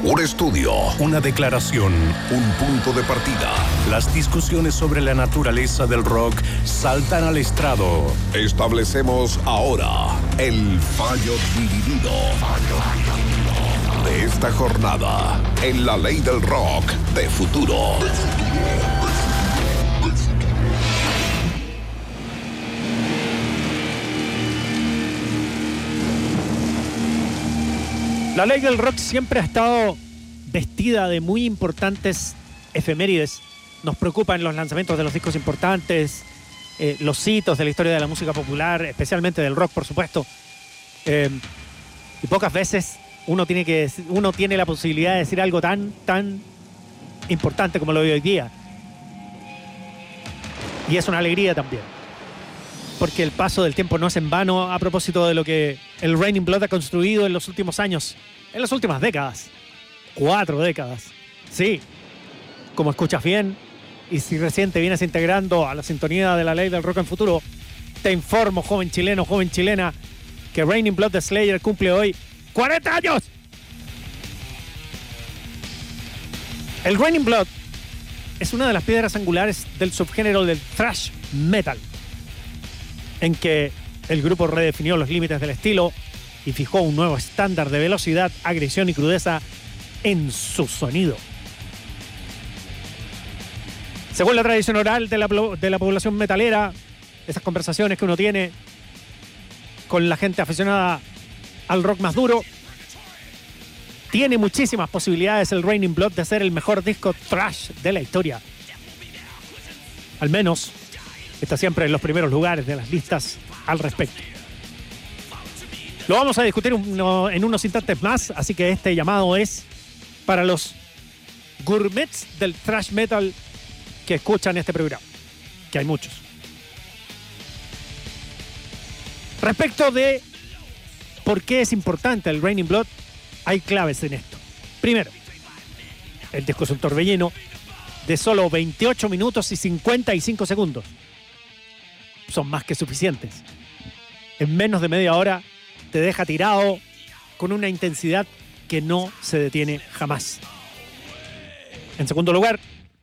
Un estudio, una declaración, un punto de partida. Las discusiones sobre la naturaleza del rock saltan al estrado. Establecemos ahora el fallo dividido de esta jornada en la ley del rock de futuro. La ley del rock siempre ha estado vestida de muy importantes efemérides. Nos preocupan los lanzamientos de los discos importantes, los hitos de la historia de la música popular, especialmente del rock, por supuesto. Y pocas veces uno tiene la posibilidad de decir algo tan importante como lo de hoy día. Y es una alegría también, porque el paso del tiempo no es en vano a propósito de lo que el Raining Blood ha construido en los últimos años, en las últimas décadas. 4 décadas. Sí, como escuchas bien, y si recién te vienes integrando a la sintonía de la ley del rock en futuro, te informo, joven chileno, joven chilena, que Raining Blood de Slayer cumple hoy 40 años. El Raining Blood es una de las piedras angulares del subgénero del thrash metal, en que el grupo redefinió los límites del estilo y fijó un nuevo estándar de velocidad, agresión y crudeza en su sonido. Según la tradición oral de la población metalera, esas conversaciones que uno tiene con la gente aficionada al rock más duro, tiene muchísimas posibilidades el Raining Blood de ser el mejor disco thrash de la historia. Al menos está siempre en los primeros lugares de las listas al respecto. Lo vamos a discutir en unos instantes más, así que este llamado es para los gourmets del thrash metal que escuchan este programa, que hay muchos. Respecto de por qué es importante el Raining Blood, hay claves en esto. Primero, el disco es un torbellino de solo 28 minutos y 55 segundos. Son más que suficientes. En menos de media hora te deja tirado con una intensidad que no se detiene jamás. En segundo lugar,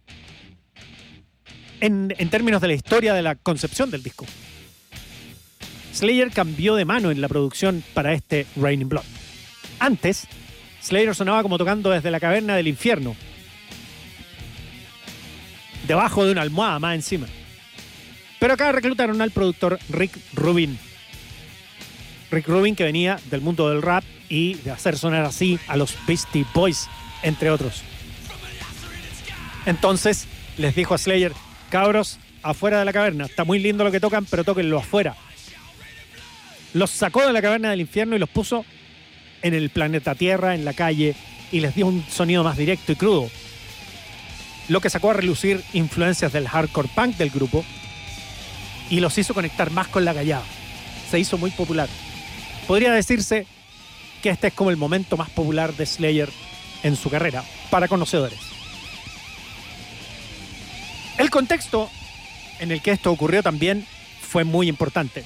en términos de la historia de la concepción del disco, Slayer cambió de mano en la producción para este Raining Blood. Antes, Slayer sonaba como tocando desde la caverna del infierno, debajo de una almohada más encima. Pero acá reclutaron al productor Rick Rubin. Rick Rubin, que venía del mundo del rap y de hacer sonar así a los Beastie Boys, entre otros. Entonces les dijo a Slayer: cabros, afuera de la caverna, está muy lindo lo que tocan, pero tóquenlo afuera. Los sacó de la caverna del infierno y los puso en el planeta Tierra, en la calle, y les dio un sonido más directo y crudo, lo que sacó a relucir influencias del hardcore punk del grupo y los hizo conectar más con la gallada. Se hizo muy popular. Podría decirse que este es como el momento más popular de Slayer en su carrera, para conocedores. El contexto en el que esto ocurrió también fue muy importante.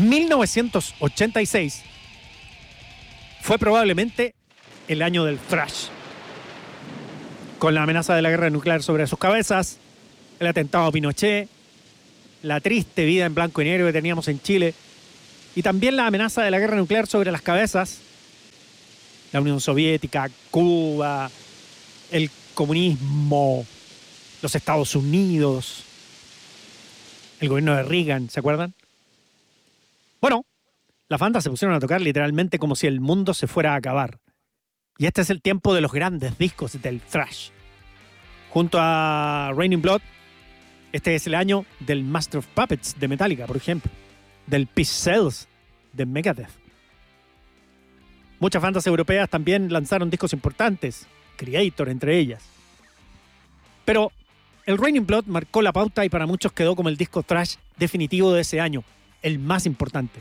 1986 fue probablemente el año del thrash. Con la amenaza de la guerra nuclear sobre sus cabezas, el atentado a Pinochet, la triste vida en blanco y negro que teníamos en Chile, y también la amenaza de la guerra nuclear sobre las cabezas, la Unión Soviética, Cuba, el comunismo, los Estados Unidos, el gobierno de Reagan, ¿se acuerdan? Bueno, las bandas se pusieron a tocar literalmente como si el mundo se fuera a acabar. Y este es el tiempo de los grandes discos del thrash. Junto a Raining Blood, este es el año del Master of Puppets de Metallica, por ejemplo, del Peace Cells de Megadeth. Muchas bandas europeas también lanzaron discos importantes, Creator entre ellas. Pero el Raining Blood marcó la pauta y para muchos quedó como el disco thrash definitivo de ese año, el más importante.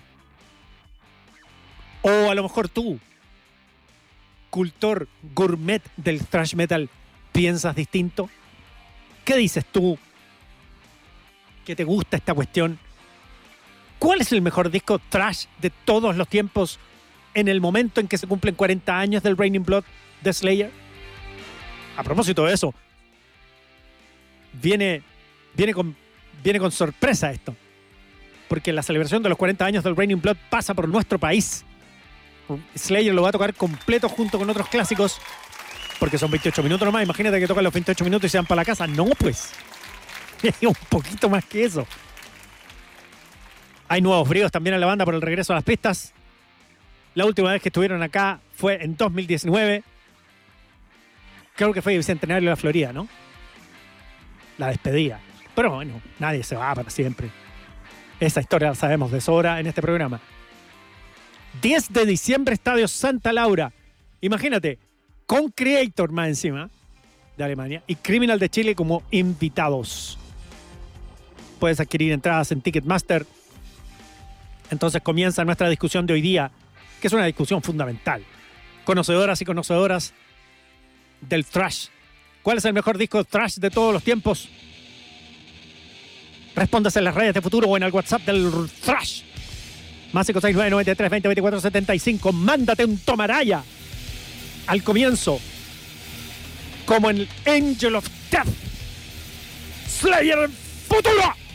O a lo mejor tú, cultor gourmet del thrash metal, ¿piensas distinto? ¿Qué dices tú? ¿Que te gusta esta cuestión? ¿Cuál es el mejor disco thrash de todos los tiempos en el momento en que se cumplen 40 años del Raining Blood de Slayer? A propósito de eso, viene con sorpresa esto. Porque la celebración de los 40 años del Raining Blood pasa por nuestro país. Slayer lo va a tocar completo junto con otros clásicos. Porque son 28 minutos nomás. Imagínate que tocan los 28 minutos y se van para la casa. No, pues. Un poquito más que eso. Hay nuevos bríos también en la banda por el regreso a las pistas. La última vez que estuvieron acá fue en 2019. Creo que fue el Bicentenario de la Florida, ¿no? La despedida. Pero bueno, nadie se va para siempre. Esa historia la sabemos de sobra en este programa. 10 de diciembre, Estadio Santa Laura. Imagínate, con Creator más encima, de Alemania, y Criminal de Chile como invitados. Puedes adquirir entradas en Ticketmaster. Entonces comienza nuestra discusión de hoy día, que es una discusión fundamental. Conocedoras y conocedoras del thrash. ¿Cuál es el mejor disco de thrash de todos los tiempos? Respóndase en las redes de Futuro o en el WhatsApp del thrash. Más 569-93-20-24-75. Mándate un tomaraya al comienzo, como en Angel of Death. Slayer Futuro.